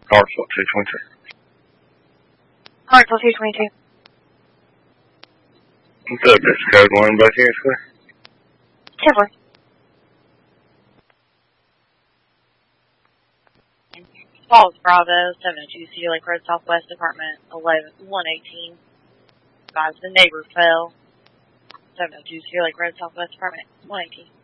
Hartsville 222. Hartsville 222. Subject's code 1, back in, sir. 10-4. Falls Bravo, 702 Cedar Lake Road, Southwest Department 118. Advised the neighbor fell. 702 Cedar Lake Road, Southwest Department 118.